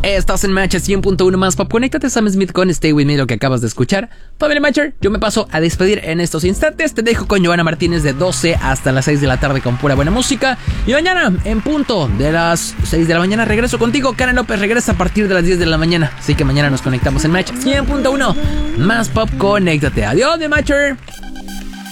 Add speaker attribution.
Speaker 1: Estás en Match 100.1 más pop. Conéctate, Sam Smith con Stay With Me, lo que acabas de escuchar. Familia Matcher, yo me paso a despedir en estos instantes. Te dejo con Joana Martínez de 12 hasta las 6 de la tarde con pura buena música. Y mañana, en punto de las 6 de la mañana, regreso contigo. Karen López regresa a partir de las 10 de la mañana. Así que mañana nos conectamos en Match 100.1 más pop. Conéctate. Adiós, de Matcher.